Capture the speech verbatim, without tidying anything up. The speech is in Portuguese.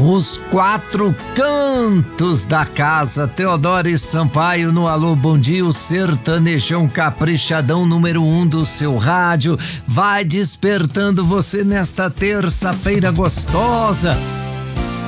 Os quatro cantos da casa. Teodoro Sampaio no Alô Bom Dia, o sertanejão caprichadão número um do seu rádio, vai despertando você nesta terça-feira gostosa.